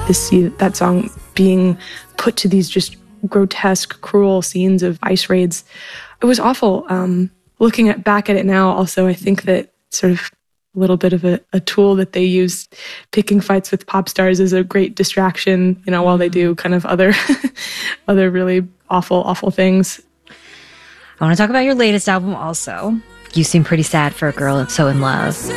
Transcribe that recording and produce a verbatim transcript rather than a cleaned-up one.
to see that song being put to these just grotesque, cruel scenes of ICE raids. It was awful. Um, looking at back at it now, also, I think that sort of a little bit of a, a tool that they use, picking fights with pop stars, is a great distraction, you know, while they do kind of other, other really awful, awful things. I want to talk about your latest album also. You seem pretty sad for a girl so in love.